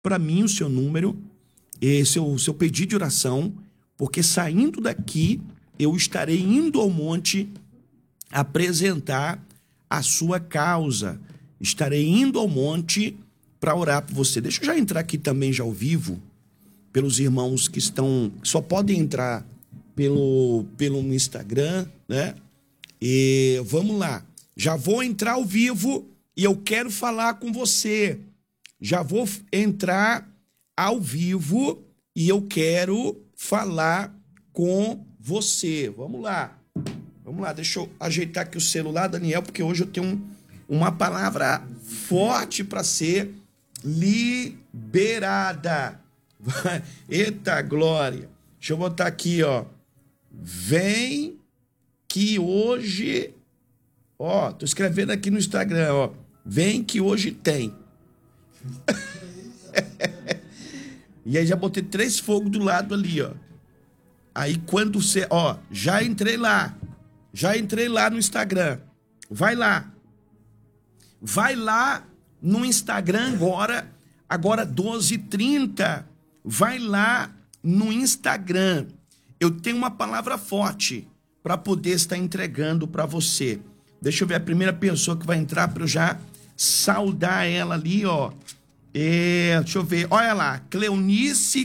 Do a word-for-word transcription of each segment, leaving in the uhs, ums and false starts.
para mim o seu número, e seu, seu pedido de oração, porque saindo daqui eu estarei indo ao monte apresentar a sua causa. Estarei indo ao monte para orar por você. Deixa eu já entrar aqui também já ao vivo, pelos irmãos que estão, que só podem entrar pelo, pelo Instagram, né? E vamos lá. Já vou entrar ao vivo e eu quero falar com você. Já vou entrar ao vivo e eu quero falar com você. Vamos lá. Vamos lá, deixa eu ajeitar aqui o celular, Daniel, porque hoje eu tenho um, uma palavra forte para ser liberada. Eita glória. Deixa eu botar aqui, ó. Vem que hoje... Ó, tô escrevendo aqui no Instagram, ó. Vem que hoje tem. E aí já botei três fogos do lado ali, ó. Aí quando você... Ó, já entrei lá. Já entrei lá no Instagram. Vai lá. Vai lá no Instagram agora. Agora doze e trinta. Vai lá no Instagram. Eu tenho uma palavra forte para poder estar entregando para você. Deixa eu ver a primeira pessoa que vai entrar para eu já saudar ela ali, ó. É, deixa eu ver. Olha lá. Cleonice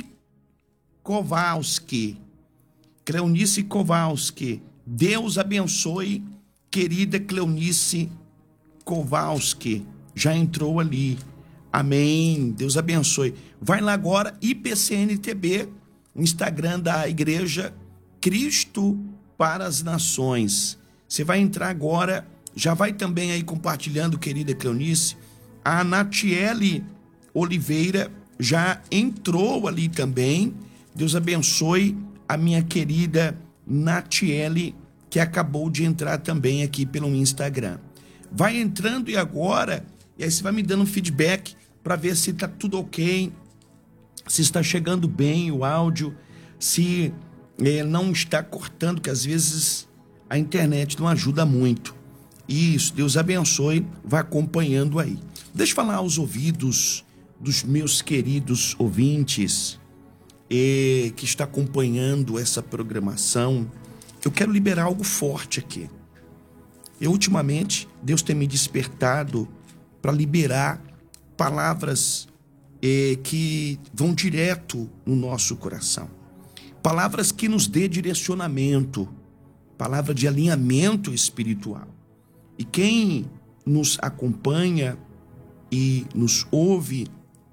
Kowalski. Cleonice Kowalski. Deus abençoe, querida Cleonice Kowalski. Já entrou ali. Amém. Deus abençoe. Vai lá agora, I P C N T B, o Instagram da Igreja Cristo para as Nações. Você vai entrar agora, já vai também aí compartilhando, querida Cleonice. A Natiele Oliveira já entrou ali também. Deus abençoe a minha querida Natiele, que acabou de entrar também aqui pelo Instagram. Vai entrando e agora, e aí você vai me dando um feedback para ver se está tudo ok, se está chegando bem o áudio, se é, não está cortando, que às vezes a internet não ajuda muito. Isso, Deus abençoe, vai acompanhando aí. Deixa eu falar aos ouvidos dos meus queridos ouvintes e que está acompanhando essa programação. Eu quero liberar algo forte aqui. Eu, ultimamente, Deus tem me despertado para liberar palavras eh, que vão direto no nosso coração. Palavras que nos dê direcionamento, palavra de alinhamento espiritual. E quem nos acompanha e nos ouve,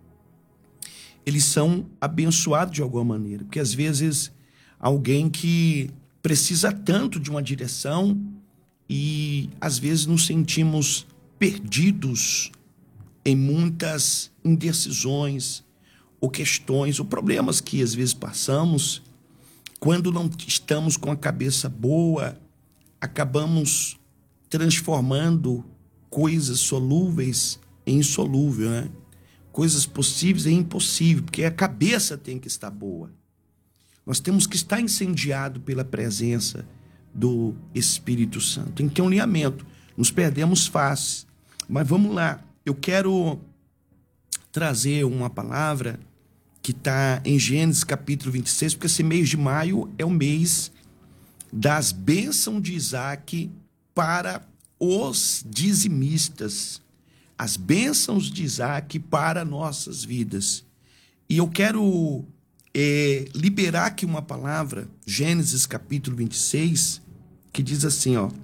eles são abençoados de alguma maneira. Porque às vezes alguém que precisa tanto de uma direção e às vezes nos sentimos perdidos em muitas indecisões ou questões ou problemas que às vezes passamos. Quando não estamos com a cabeça boa, acabamos transformando coisas solúveis em insolúvel, né? Coisas possíveis em impossível, porque a cabeça tem que estar boa. Nós temos que estar incendiado pela presença do Espírito Santo. Tem que ter um alinhamento. Nos perdemos fácil. Mas vamos lá. Eu quero trazer uma palavra que está em Gênesis capítulo vinte e seis, porque esse mês de maio é o mês das bênçãos de Isaac para os dizimistas. As bênçãos de Isaac para nossas vidas. E eu quero é, liberar aqui uma palavra, Gênesis capítulo vinte e seis, que diz assim, ó.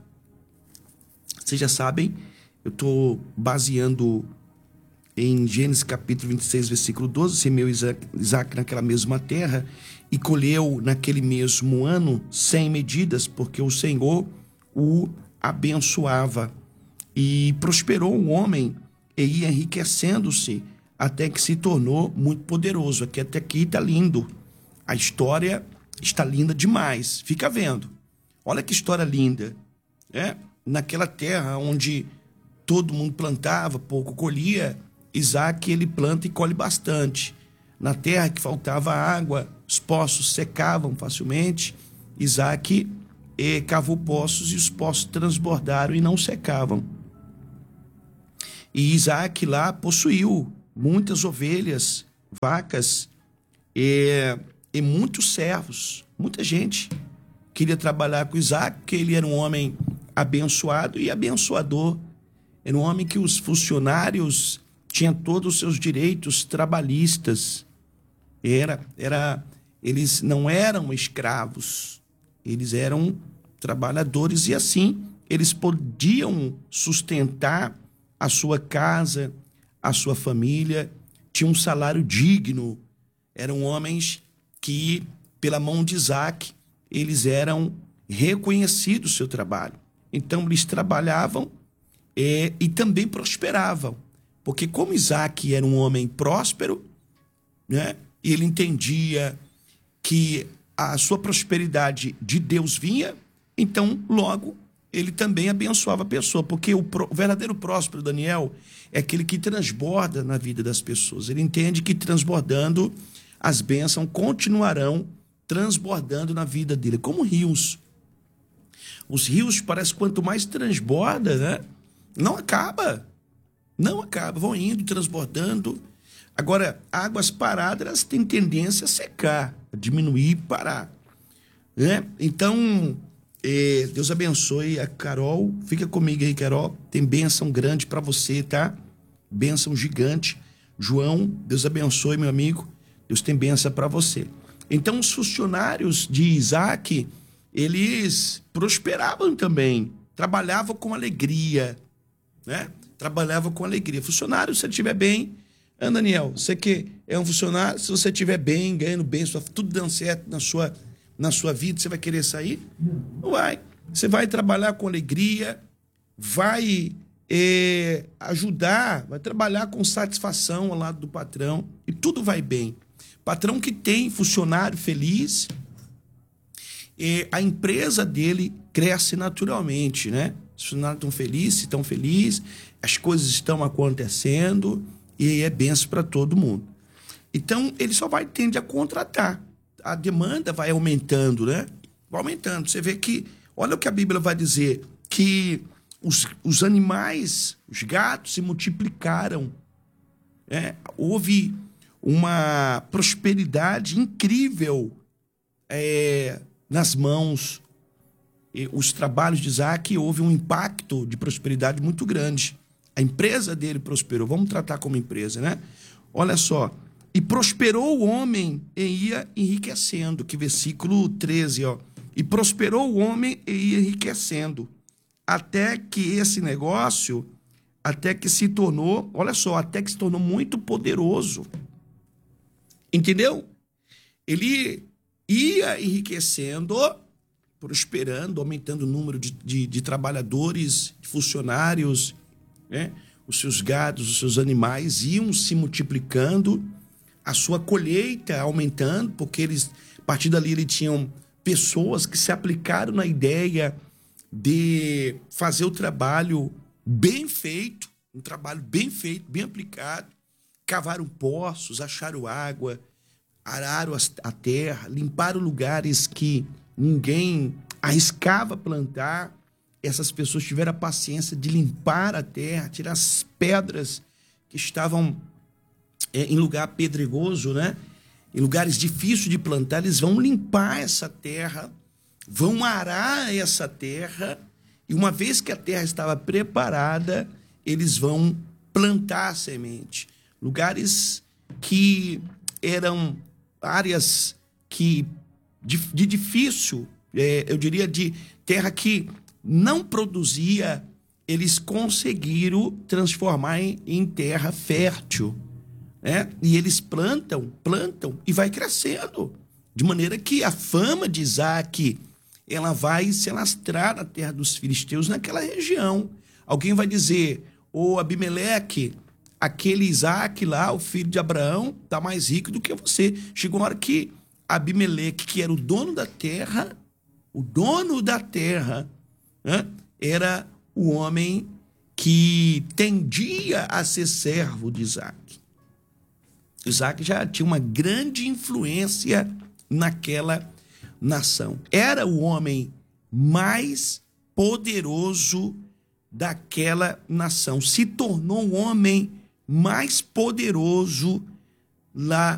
Vocês já sabem, eu estou baseando em Gênesis capítulo vinte e seis, versículo doze, semeou Isaac, Isaac naquela mesma terra e colheu naquele mesmo ano cem medidas, porque o Senhor o abençoava. E prosperou o homem e ia enriquecendo-se até que se tornou muito poderoso. Aqui até aqui está lindo. A história está linda demais. Fica vendo. Olha que história linda. É? Naquela terra onde todo mundo plantava, pouco colhia, Isaac ele planta e colhe bastante. Na terra que faltava água, os poços secavam facilmente, Isaac eh, cavou poços e os poços transbordaram e não secavam. E Isaac lá possuiu muitas ovelhas, vacas e, e muitos servos. Muita gente queria trabalhar com Isaac, porque ele era um homem abençoado e abençoador. Era um homem que os funcionários tinham todos os seus direitos trabalhistas. Era, era, eles não eram escravos, eles eram trabalhadores e assim eles podiam sustentar a sua casa, a sua família, tinham um salário digno. Eram homens que, pela mão de Isaac, eles eram reconhecidos o seu trabalho. Então, eles trabalhavam é, e também prosperavam. Porque como Isaac era um homem próspero, né, ele entendia que a sua prosperidade de Deus vinha, então, logo, ele também abençoava a pessoa. Porque o, o verdadeiro próspero, Daniel, é aquele que transborda na vida das pessoas. Ele entende que transbordando, as bênçãos continuarão transbordando na vida dele, como rios. Os rios, parece que quanto mais transborda, né? Não acaba. Não acaba. Vão indo, transbordando. Agora, águas paradas, elas têm tendência a secar, a diminuir e parar. Né? Então, eh, Deus abençoe a Carol. Fica comigo aí, Carol. Tem bênção grande para você, tá? Bênção gigante. João, Deus abençoe, meu amigo. Deus tem bênção para você. Então, os funcionários de Isaac, eles prosperavam também, trabalhavam com alegria, né? Trabalhavam com alegria. Funcionário, se você estiver bem, ah, Daniel, você que é um funcionário, se você estiver bem, ganhando bem, tudo dando certo na sua, na sua vida, você vai querer sair? Não vai. Você vai trabalhar com alegria, vai é, ajudar, vai trabalhar com satisfação ao lado do patrão e tudo vai bem. Patrão que tem funcionário feliz, e a empresa dele cresce naturalmente, né? Os funcionários estão felizes, estão felizes, as coisas estão acontecendo e é benção para todo mundo. Então, ele só vai tende a contratar. A demanda vai aumentando, né? Vai aumentando. Você vê que, olha o que a Bíblia vai dizer, que os, os animais, os gatos se multiplicaram. Né? Houve uma prosperidade incrível é, nas mãos. E os trabalhos de Isaac, houve um impacto de prosperidade muito grande. A empresa dele prosperou. Vamos tratar como empresa, né? Olha só. E prosperou o homem e ia enriquecendo. Que versículo treze, ó. E prosperou o homem e ia enriquecendo. Até que esse negócio, até que se tornou, olha só, até que se tornou muito poderoso. Entendeu? Ele ia enriquecendo, prosperando, aumentando o número de, de, de trabalhadores, de funcionários, né? Os seus gados, os seus animais iam se multiplicando, a sua colheita aumentando, porque eles, a partir dali eles tinham pessoas que se aplicaram na ideia de fazer o trabalho bem feito, um trabalho bem feito, bem aplicado, cavaram poços, acharam água, araram a terra, limparam lugares que ninguém arriscava plantar. Essas pessoas tiveram a paciência de limpar a terra, tirar as pedras que estavam é, em lugar pedregoso, né? Em lugares difíceis de plantar. Eles vão limpar essa terra, vão arar essa terra, e uma vez que a terra estava preparada, eles vão plantar a semente. Lugares que eram áreas que de, de difícil, é, eu diria de terra que não produzia, eles conseguiram transformar em, em terra fértil, né? E eles plantam, plantam e vai crescendo, de maneira que a fama de Isaac, ela vai se alastrar na terra dos filisteus, naquela região. Alguém vai dizer, ô Abimeleque, aquele Isaac lá, o filho de Abraão, está mais rico do que você. Chegou uma hora que Abimeleque, que era o dono da terra, o dono da terra, né, era o homem que tendia a ser servo de Isaac. Isaac já tinha uma grande influência naquela nação. Era o homem mais poderoso daquela nação. Se tornou o homem mais poderoso lá